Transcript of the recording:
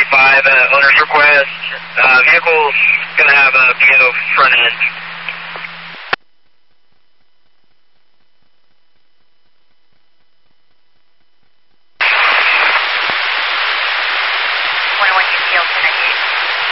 owner's request. Vehicle's going to have a BO front end.